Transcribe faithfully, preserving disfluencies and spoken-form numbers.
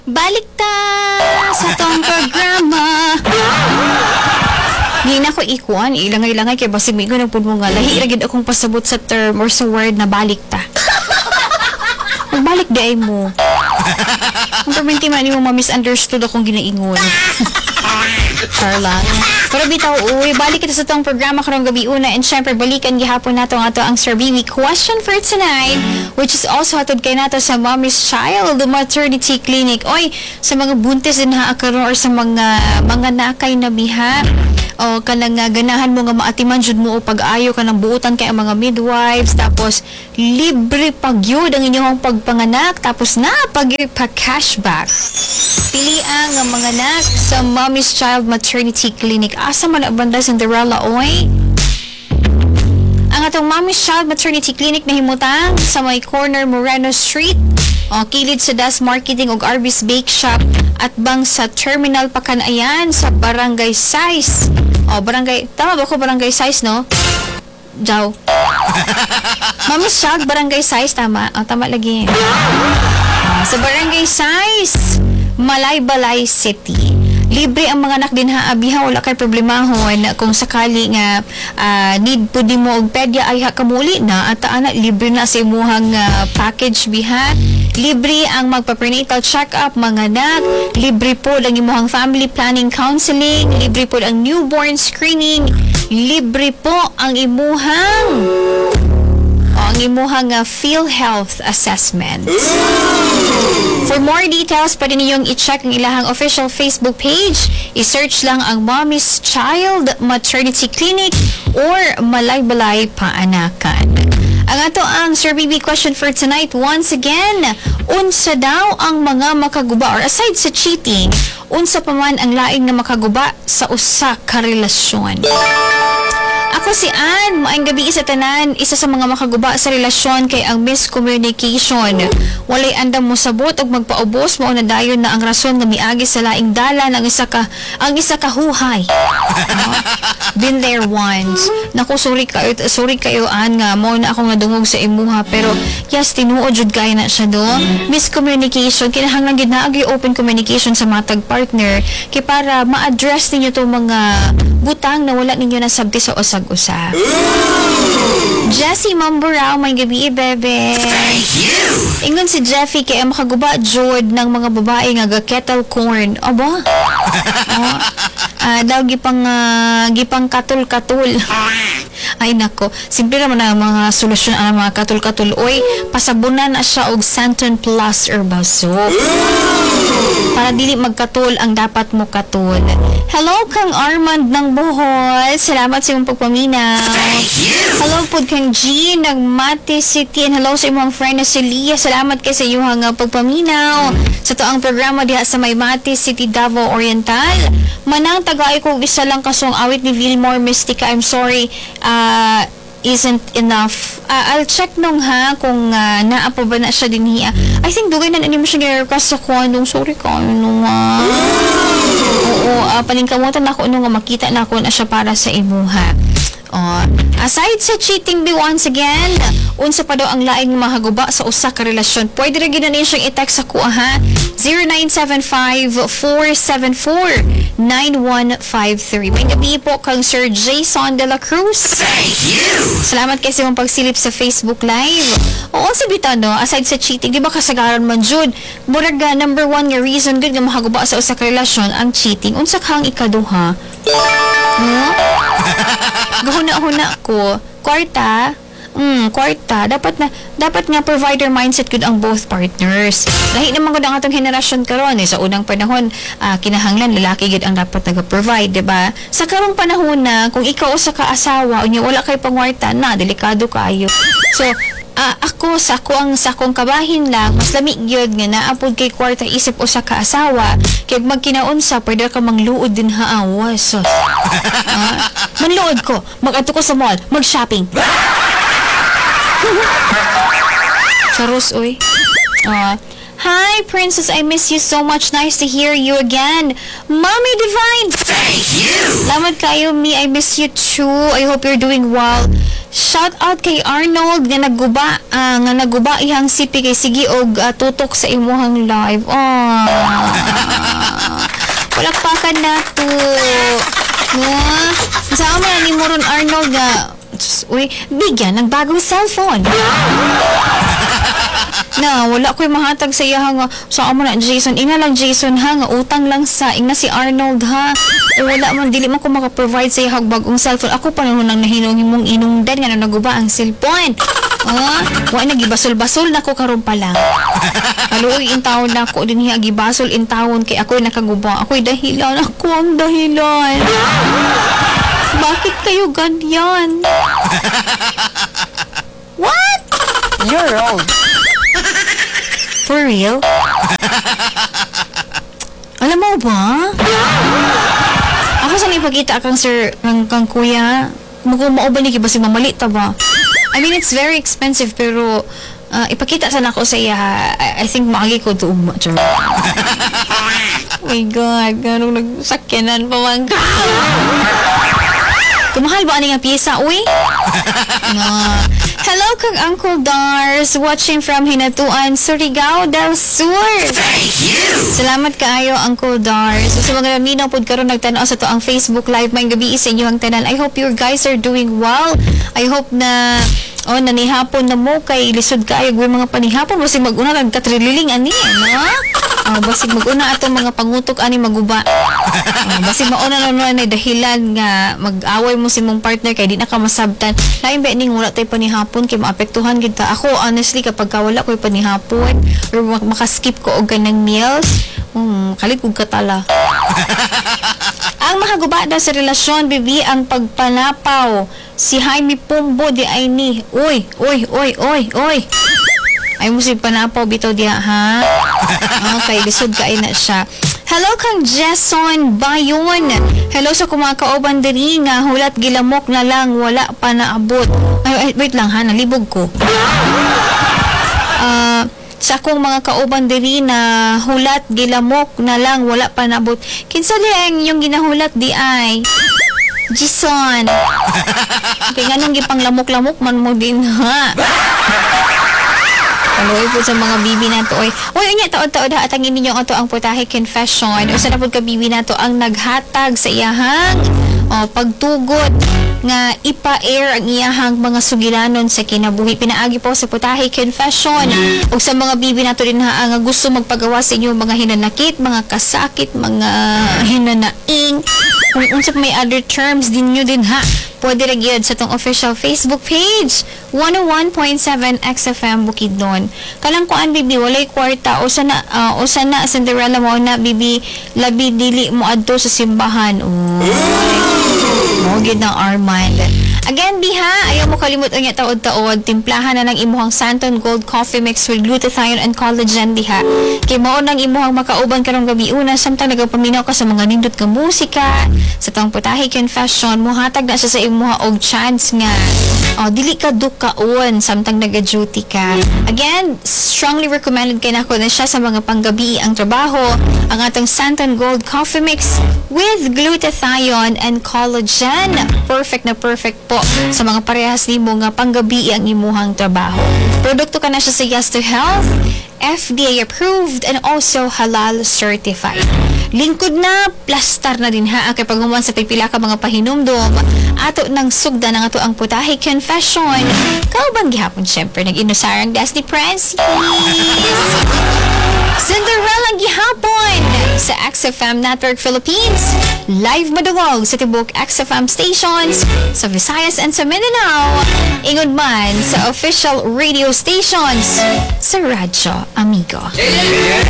Balik ta sa tong programa. Di na ko ikuan, ilangay-langay kay basig may ko nagpun mo nga lahi ra gid akong pasabot sa term or sa word na balik ta. Magbalik di ay mo. Ang perminti man mo ma-misunderstood akong ginaingon. Charlotte. Pero bitaw, uy, balik kita sa tong programa karong gabi una, and syempre balikan gihapon nato ang ato ang Sir Bibi question for tonight, which is also hatod kay nato sa Mommy's Child Maternity Clinic. Oy, sa mga buntis din ha karon or sa mga mga nakay na biha, o kanang uh, ganahan mo nga maatiman jud mo o pag-ayo ka ng buutan kay ang mga midwives, tapos libre pagyud ang inyong pagpanganak, tapos na pag pa cashback. Pili ang nga mga anak sa Mommy's Child Maternity Clinic. Asa man ang banda Cinderella, oy? Ang atong Mommy's Child Maternity Clinic na himutang sa may corner Moreno Street, o kilid sa Das Marketing ug Arby's Bake Shop, at bang sa Terminal Pakanayan sa Barangay Size. O, barangay, tama ba ko Barangay Size, no? Jaw. Mommy's Child Barangay Size, tama? O, tama lagi. O, sa Barangay Size, Malaybalay City. Libre ang mga anak din ha, abiha, wala kay problemahon kung sakali nga uh, need po di mo og pedya ay ha kamuli na at ana libre na sa imuhang uh, package biha. Libre ang magpa-prenatal check-up mga anak, libre po ang imuhang family planning counseling, libre po ang newborn screening, libre po ang imuhang ang imuhang uh, PhilHealth assessment. For more details, pwede niyong i-check ang ilahang official Facebook page. I-search lang ang Mommy's Child Maternity Clinic or Malaybalay Paanakan. Ang ato ang Sir Bibi question for tonight, once again, unsa daw ang mga makaguba, or aside sa cheating, unsa pa man ang laing na makaguba sa usa ka relasyon? Ako si Ann, maayong gabi sa tanan. Isa sa mga makaguba sa relasyon kay ang miscommunication. Walay andam mo sabot og magpaubos mao na dayon na ang rason nga miagi sa laing dalan ang isa ka ang isa ka huhay. No? Been there once. Naku, sorry kayo, sorry kayo Ann nga mao na ako nga dungog sa imuha, pero yes, tinuod jud kay na siya do. Miscommunication, kinahanglan gid na agi open communication sa matag partner kay para ma-address ninyo to mga butang na wala ninyo nasabti sa usag-usa. Jessie Mamburao, may gabi, bebe. Thank you! Ingon si Jeffy kay makaguba jud ng mga babae nga ga-kettle corn. Aba? Oh, uh, daw gipang uh, gipang katul-katul. Ay nako, simple naman ang mga solusyon ang mga katul-katul. Oy, pasabunan na siya og Santon Plus herbal soap. Para dili magkatul ang dapat mo katul. Hello kang Armand ng Bohol. Salamat sa imong pagpaminaw. Hello po kang Jean ng Mate City. And hello sa imong friend na si Leah. Salamat kay sa iyong uh, pagpaminaw sa to ang programa diha sa may Mate City, Davao Oriental. Manang tagay ko isa lang kasong awit ni Vilmore Mystica. I'm sorry. Uh, isn't enough. Uh, I'll check nung ha kung uh, naa pa ba na siya din hiya. I think dugay na nani mo siya nire-request sa kondong. Sorry ka, ano nga. Oo, uh, paningkamutan na ako nung nga makita na ako na siya para sa imuha. Oh, aside sa cheating, be once again, unsa pa daw ang laing mahaguba sa usa ka relasyon? Pwede ra gid na siyang i-text sa kuha ha. zero nine seven five, four seven four, nine one five three. May gabi po kang Sir Jason de la Cruz. Thank you! Salamat kasi mong pagsilip sa Facebook Live. Oo, sa bitaw no, aside sa cheating, di ba kasagaran man jud? Murag uh, number one nga reason good nga mahaguba sa usa ka relasyon ang cheating. Unsa kang ikaduha? No? Gahuna-huna ko. Kwarta, mm, kwarta, dapat na, dapat nga provider mindset good ang both partners. Lahi naman gud ang atong henerasyon karon eh. Sa unang panahon, uh, kinahanglan lalaki gid ang dapat taga-provide, di ba? Sa karong panahon na, kung ikaw usa ka asawa, unya wala kay pangwarta na, delikado kayo. So, Uh, ako sa ako ang sa akong kabahin lang mas lami gyud nga naapod kay kwarta isip usa ka asawa kay magkinaunsa pwede ka mangluod din ha awas. uh, manluod ko mag-adto ko sa mall mag-shopping. Charos oy. Uh, Hi, Princess. I miss you so much. Nice to hear you again. Mommy Divine. Thank you! Salamat kayo, me. I miss you too. I hope you're doing well. Shout out kay Arnold nga naguba, ah, nga naguba ihang sipi kay sige og ah, tutok sa imuhang live. Oh. Palakpakan na to. Nga. Sa amin ni mo ron, Arnold nga uy, bigyan ng bagong cellphone. Na wala ko'y mahatag sa iya nga sa amo na Jason, ina lang Jason ha nga utang lang sa ina si Arnold ha. Eh, wala man dili man ko maka-provide sa iya bagong cellphone. Ako pa nung nang nahinong himong inungdan nga nang naguba ang cellphone. Ah, wa na gibasol-basol na ko karon pa lang. Haluoy intawon na ko din hiya gibasol intawon kay ako'y nakaguba. Ako'y dahilan, ako ang dahilan. Bakit kayo ganyan? What? You're old. For real? Alam mo ba? Ako sa ipagkita kang sir, kang, kang kuya, magkumao ba ni ba si mamali ta ba? I mean, it's very expensive pero uh, ipakita sana ko sa iya. I, I think maagi ko to uma. Oh my God, ganong nagsakyanan pa man ka. Kumahal ba ani nga piyesa, uy? No. Hello kag Uncle Dars, watching from Hinatuan, Surigao del Sur. Thank you! Salamat kaayo, Uncle Dars. So, sa mga minaw pod karon nagtan-aw sa to ang Facebook Live, may gabi sa inyo ang tanan. I hope you guys are doing well. I hope na oh, nanihapon na mo kay lisod kaayo gawin mga panihapon basi mag-una kag katrililing ani, no? Oh, basig mag-una atong mga pangutok ani maguba. Oh, basig mauna na na dahilan nga mag-away mo si mong partner kay di na ka masabtan. Lain ba ning wala tay panihapon kay maapektuhan gid ta. Ako honestly kapag ka wala ko'y panihapon or makaskip ko og ganang meals, um, kalit kog katala. Ang makaguba daw sa relasyon, bibi, ang pagpanapaw. Si Jaime Pombo di ay ni. Uy, uy, uy, uy, uy. Ay mo si panapaw bitaw diha ha. Okay, lisod ka na siya. Hello kang Jason Bayon. Hello sa kumakauban diri nga hulat gilamok na lang wala pa naabot. Ay, ay wait lang ha, nalibog ko. Ah, uh, sa akong mga kauban diri na hulat gilamok na lang wala pa naabot. Kinsa lang yung ginahulat di ay Jason. Kaya nga nung gipanglamok-lamok man mo din ha. Aloy po sa mga bibi nato oy. Oy unya taod-taod ha atangin ninyo ato ang putahe confession. Usa na pud ka bibi nato ang naghatag sa iyahang oh, pagtugot nga ipa-air ang iyahang mga sugilanon sa kinabuhi. Pinaagi po sa putahe confession ug sa mga bibi nato din ha nga gusto magpagawa sa inyo mga hinanakit, mga kasakit, mga hinanaing. Kung unsa may other terms din nyo din ha. Pwede ra gyud sa tong official Facebook page one oh one point seven X F M Bukidnon. Kalang kuan bibi walay kwarta o sana uh, o sana Cinderella mo na bibi labi dili mo adto sa simbahan. Oh. Mo gid ng Armand. Again biha ayaw mo kalimot ang taod-taod timplahan na ng imuhang Santon Gold Coffee Mix with glutathione and collagen diha. Kay mao nang imuhang makauban karong gabi una samtang nagapaminaw ka sa mga nindot nga musika sa tong putahe confession mohatag na siya sa imuha og chance nga oh, dili ka dukaon samtang naga-duty ka. Again, strongly recommended kay nako na siya sa mga panggabi ang trabaho ang atong Santon Gold Coffee Mix with glutathione and collagen. Perfect na perfect po sa mga parehas nimo nga panggabi ang imuhang trabaho. Produkto ka na siya sa Yes to Health, F D A approved and also halal certified. Lingkod na, plastar na din ha kay pagumuan sa pipila ka mga pahinumdom ato ng sugda ng ato ang putahe confession. Kauban gihapon syempre nag-inusarang das ni Francis Cinderella gihapon sa X F M Network Philippines. Live madungog sa tibok X F M stations sa Visayas and sa Mindanao. Ingod man sa official radio stations sa Radyo Amigo. Yeah, yeah, yeah.